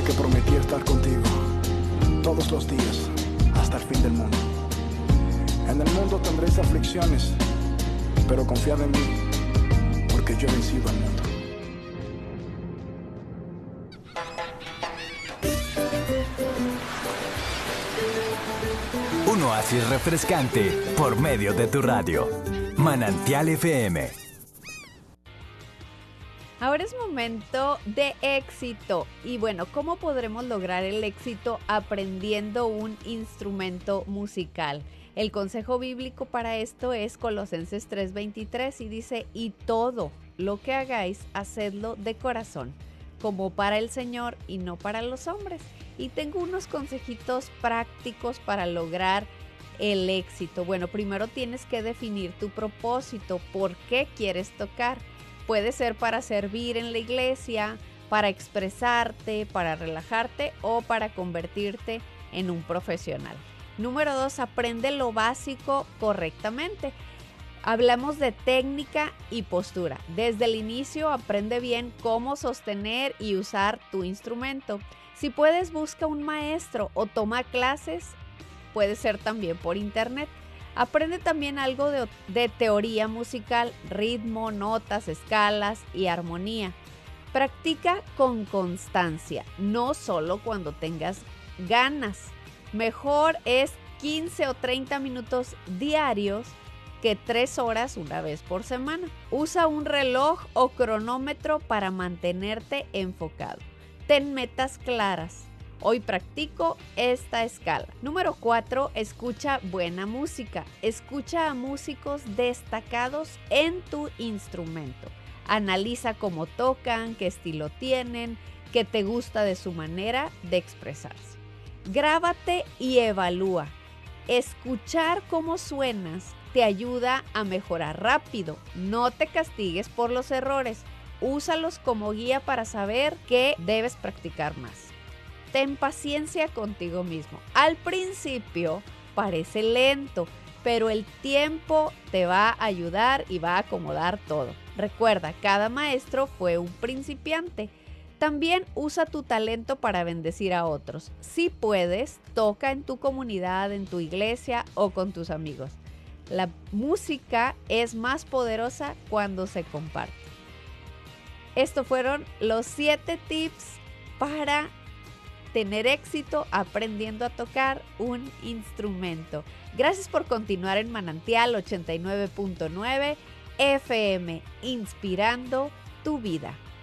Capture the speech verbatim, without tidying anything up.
que prometí estar contigo todos los días hasta el fin del mundo. En el mundo tendréis aflicciones, pero confiad en mí, porque yo he vencido al mundo. Un oasis refrescante por medio de tu radio. Manantial F M. Ahora es momento de éxito. Y bueno, ¿cómo podremos lograr el éxito aprendiendo un instrumento musical? El consejo bíblico para esto es Colosenses tres veintitrés y dice: y todo lo que hagáis, hacedlo de corazón, como para el Señor y no para los hombres. Y tengo unos consejitos prácticos para lograr el éxito. Bueno, primero tienes que definir tu propósito, por qué quieres tocar. Puede ser para servir en la iglesia, para expresarte, para relajarte o para convertirte en un profesional. Número dos, aprende lo básico correctamente. Hablamos de técnica y postura. Desde el inicio aprende bien cómo sostener y usar tu instrumento. Si puedes, busca un maestro o toma clases, puede ser también por internet. Aprende también algo de, de teoría musical, ritmo, notas, escalas y armonía. Practica con constancia, no solo cuando tengas ganas. Mejor es quince o treinta minutos diarios que tres horas una vez por semana. Usa un reloj o cronómetro para mantenerte enfocado. Ten metas claras. Hoy practico esta escala. Número cuatro, escucha buena música. Escucha a músicos destacados en tu instrumento. Analiza cómo tocan, qué estilo tienen, qué te gusta de su manera de expresarse. Grábate y evalúa. Escuchar cómo suenas te ayuda a mejorar rápido. No te castigues por los errores. Úsalos como guía para saber qué debes practicar más. Ten paciencia contigo mismo. Al principio parece lento, pero el tiempo te va a ayudar y va a acomodar todo. Recuerda, cada maestro fue un principiante. También usa tu talento para bendecir a otros. Si puedes, toca en tu comunidad, en tu iglesia o con tus amigos. La música es más poderosa cuando se comparte. Estos fueron los siete tips para tener éxito aprendiendo a tocar un instrumento. Gracias por continuar en Manantial ochenta y nueve punto nueve F M, inspirando tu vida.